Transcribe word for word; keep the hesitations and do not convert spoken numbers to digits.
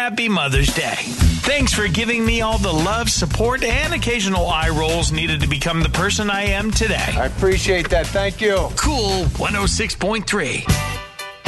happy Mother's Day. Thanks for giving me all the love, support, and occasional eye rolls needed to become the person I am today. I appreciate that. Thank you. Cool one oh six point three.